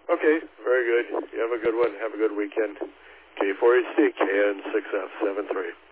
Okay, very good. You have a good one. Have a good weekend. K4HC, KN6F73.